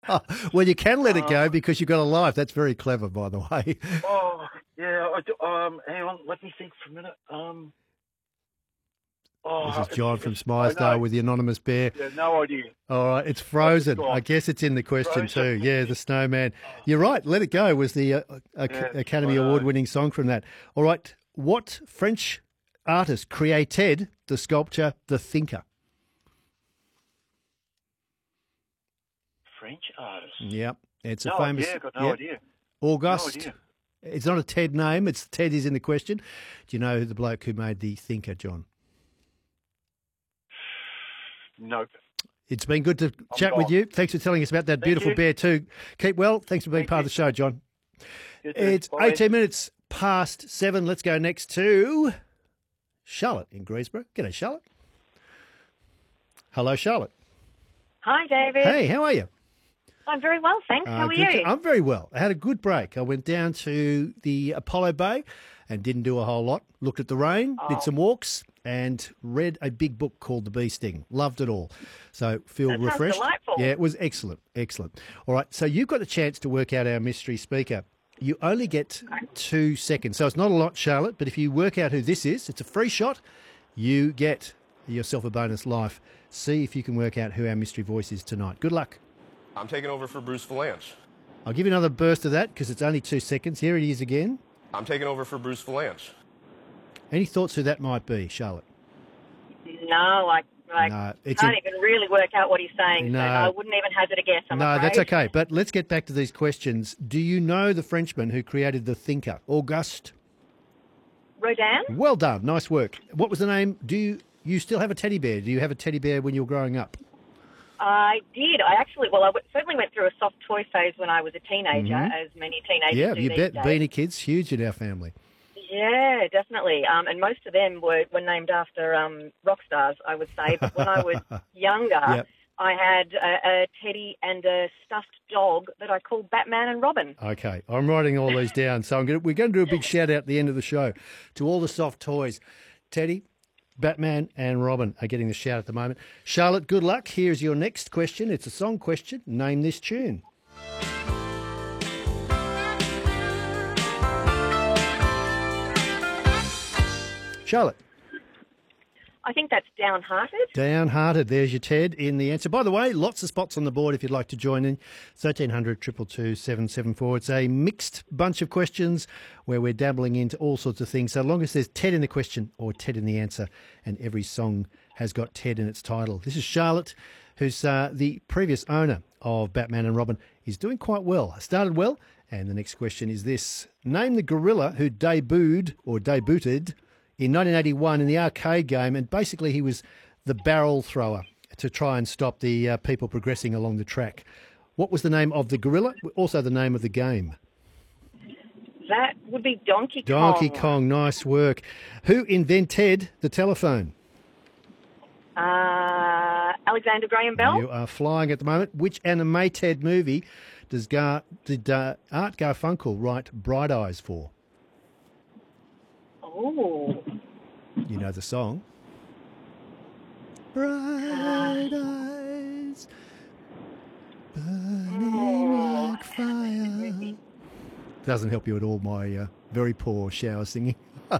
Well, you can let it go because you've got a life. That's very clever, by the way. Oh, yeah. Hang on. Let me think for a minute. This is John from I Smythesdale know. with the anonymous bear. Yeah, no idea. All right, it's Frozen. I guess it's in the question too. Yeah, the snowman. You're right. Let It Go was the Academy Award-winning song from that. All right, what French artist created the sculpture The Thinker? French artist. Yep, it's a No famous. idea. Got no idea. Auguste. No idea. It's not a Ted name. It's Ted is in the question. Do you know the bloke who made The Thinker, John? Nope. It's been good to chat with you. Thanks for telling us about that beautiful bear too. Keep well. Thanks for being part of the show, John. It's 18 minutes past 7. Let's go next to Charlotte in Greensboro. G'day, Charlotte. Hello, Charlotte. Hi, David. Hey, how are you? I'm very well, thanks. How are you? I'm very well. I had a good break. I went down to the Apollo Bay and didn't do a whole lot. Looked at the rain, did some walks, and read a big book called The Bee Sting. Loved it all. So feel refreshed. Delightful. Yeah, it was excellent. Excellent. All right, so you've got a chance to work out our mystery speaker. You only get 2 seconds. So it's not a lot, Charlotte, but if you work out who this is, it's a free shot. You get yourself a bonus life. See if you can work out who our mystery voice is tonight. Good luck. I'm taking over for Bruce Valanche. I'll give you another burst of that because it's only 2 seconds. Here it is again. I'm taking over for Bruce Valanche. Any thoughts who that might be, Charlotte? No, I can't even really work out what he's saying. No. So I wouldn't even hazard a guess, I'm afraid. That's okay. But let's get back to these questions. Do you know the Frenchman who created The Thinker? Auguste? Rodin? Well done. Nice work. What was the name? Do you still have a teddy bear? Do you have a teddy bear when you were growing up? I did. I certainly went through a soft toy phase when I was a teenager, as many teenagers do you these bet. days. Beanie Kids, huge in our family. Yeah, definitely. And most of them were named after rock stars, I would say. But when I was younger, I had a teddy and a stuffed dog that I called Batman and Robin. Okay, I'm writing all these down. So we're going to do a big shout out at the end of the show to all the soft toys. Teddy, Batman and Robin are getting the shout at the moment. Charlotte, good luck. Here's your next question. It's a song question. Name this tune. Charlotte. I think that's Downhearted. Downhearted. There's your Ted in the answer. By the way, lots of spots on the board if you'd like to join in. 1300 222 774. It's a mixed bunch of questions where we're dabbling into all sorts of things. So long as there's Ted in the question or Ted in the answer, and every song has got Ted in its title. This is Charlotte, who's the previous owner of Batman and Robin. Is doing quite well. Started well. And the next question is this. Name the gorilla who debuted in 1981 in the arcade game, and basically he was the barrel thrower to try and stop the people progressing along the track. What was the name of the gorilla? Also the name of the game. That would be Donkey Kong. Donkey Kong, nice work. Who invented the telephone? Alexander Graham Bell. You are flying at the moment. Which animated movie did Art Garfunkel write Bright Eyes for? Oh. You know the song? Bright eyes, burning like fire. Doesn't help you at all, my very poor shower singing.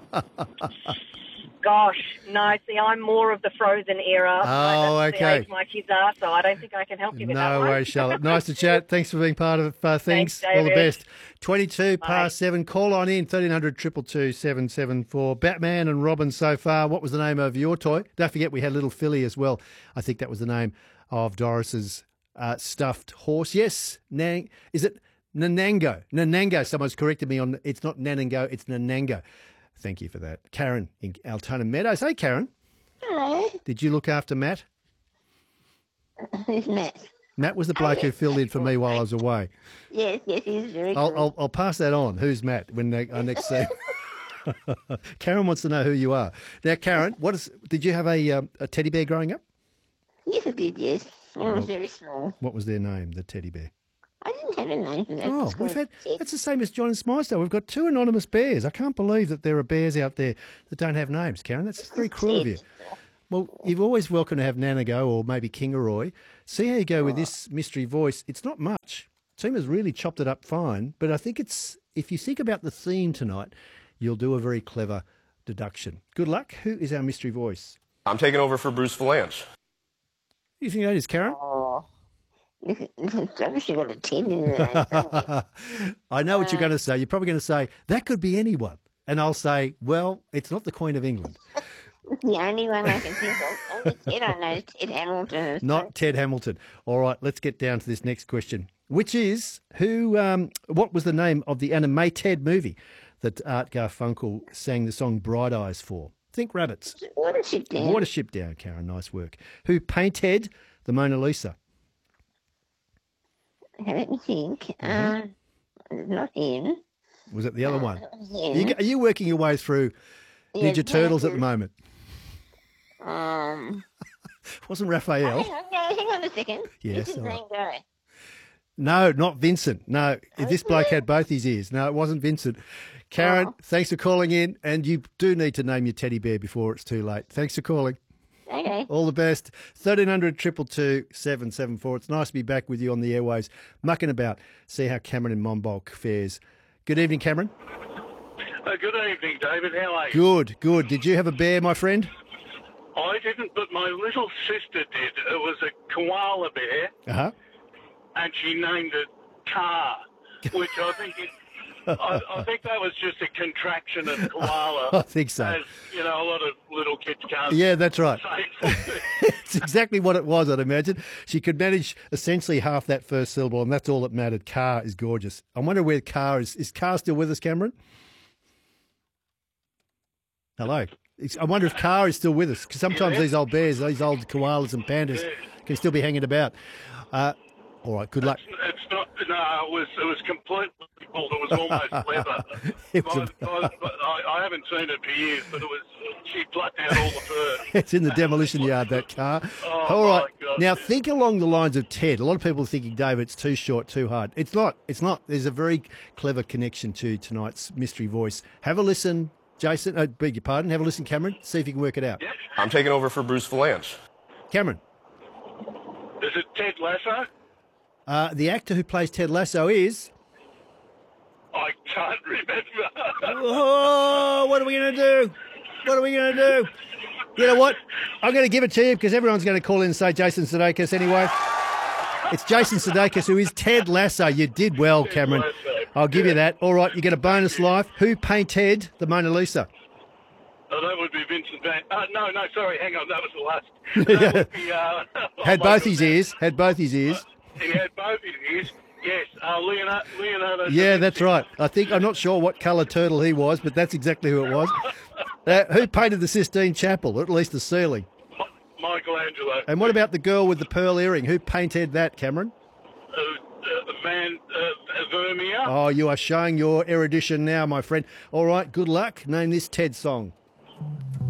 Gosh, no, see, I'm more of the Frozen era. Oh, That's okay. the age my kids are, so I don't think I can help you with that No one. worries, Charlotte. Nice to chat. Thanks for being part of it. Thanks. Thanks, All the David. best. 22 past 7. Call on in, 1300 222 774. Batman and Robin so far. What was the name of your toy? Don't forget we had Little Philly as well. I think that was the name of Doris's stuffed horse. Yes, is it Nanango? Nanango. Someone's corrected me on, it's not Nanango, it's Nanango. Thank you for that. Karen in Altona Meadows. Hey, Karen. Hello. Did you look after Matt? Who's Matt? Matt was the bloke who filled in for me while I was away. Yes, he's very good. I'll pass that on. Who's Matt when I next see him? Karen wants to know who you are. Now, Karen, did you have a teddy bear growing up? Yes, I did, yes. When I was very small. What was their name, the teddy bear? I didn't have a name for that. Oh, that's the same as John and Smythesdale. We've got 2 anonymous bears. I can't believe that there are bears out there that don't have names, Karen. That's very cruel of you. Well, you're always welcome to have Nanago or maybe Kingaroy. See how you go with this mystery voice. It's not much. Tima's really chopped it up fine, but I think it's, if you think about the theme tonight, you'll do a very clever deduction. Good luck. Who is our mystery voice? I'm taking over for Bruce Valanche. Who do you think that is, Karen? Oh. I've obviously got a 10 in there. I know what you're going to say. You're probably going to say, that could be anyone. And I'll say, well, it's not the Queen of England. The only one I can think of. Only Ted I know is Ted Hamilton. Not Ted Hamilton. All right, let's get down to this next question, which is what was the name of the animated movie that Art Garfunkel sang the song Bright Eyes for? Think rabbits. Watership Down. Watership Down, Karen. Nice work. Who painted the Mona Lisa? Okay, let me think. Not him. Was it the other one? Him. Are you working your way through Yeah, Ninja Turtles at the moment? Wasn't Raphael? Hang on a second. Yes, This is all right. Van Gogh. No, not Vincent. No, this bloke had both his ears. No, it wasn't Vincent. Karen, thanks for calling in, and you do need to name your teddy bear before it's too late. Thanks for calling. Okay. All the best. 1300 222 774. It's nice to be back with you on the airwaves, mucking about, see how Cameron in Monbulk fares. Good evening, Cameron. Good evening, David. How are you? Good, good. Did you have a bear, my friend? I didn't, but my little sister did. It was a koala bear, Uh-huh. and she named it Car, which I think I think that was just a contraction of koala. I think so. As, you know, a lot of little kids can't Yeah, that's right. say. It's exactly what it was, I'd imagine. She could manage essentially half that first syllable, and that's all that mattered. Car is gorgeous. I wonder where Car is. Is Car still with us, Cameron? Hello. I wonder if Car is still with us, because sometimes these old bears, these old koalas and pandas can still be hanging about. All right, good luck. It's not. No, it was completely bald. It was almost leather. It was I haven't seen it for years, but it was. She plucked out all the fur. It's in the demolition yard, that car. Oh, All right. my God. Now, think along the lines of Ted. A lot of people are thinking, David, it's too short, too hard. It's not. It's not. There's a very clever connection to tonight's mystery voice. Have a listen, Jason. Beg your pardon. Have a listen, Cameron. See if you can work it out. Yeah. I'm taking over for Bruce Valanche. Cameron. Is it Ted Lasso? The actor who plays Ted Lasso is... I can't remember. Oh, what are we going to do? What are we going to do? You know what? I'm going to give it to you because everyone's going to call in and say Jason Sudeikis anyway. It's Jason Sudeikis who is Ted Lasso. You did well, Cameron. I'll give you that. All right, you get a bonus life. Who painted the Mona Lisa? Oh, that would be Vincent Van. No, sorry. Hang on. That was the last. That would be, Had both his ears. Had both his ears. He had both his ears. Yes, Leonardo. Yeah, that's right. I'm not sure what colour turtle he was, but that's exactly who it was. Who painted the Sistine Chapel, or at least the ceiling? Michelangelo. And what about the girl with the pearl earring? Who painted that, Cameron? Vermeer. Oh, you are showing your erudition now, my friend. All right, good luck. Name this Ted song.